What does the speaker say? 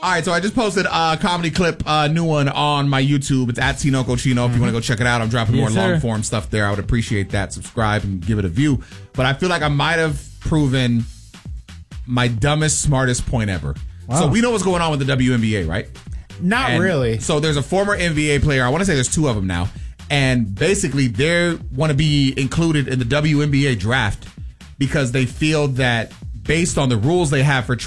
All right, so I just posted a comedy clip, new one on my YouTube. It's at Tinoco Chino. If you want to go check it out, I'm dropping more long form stuff there. I would appreciate that. Subscribe and give it a view. But I feel like I might have proven my dumbest, smartest point ever. Wow. So we know what's going on with the WNBA, right? Not really. So there's a former NBA player. I want to say there's two of them now. And basically they want to be included in the WNBA draft because they feel that based on the rules they have for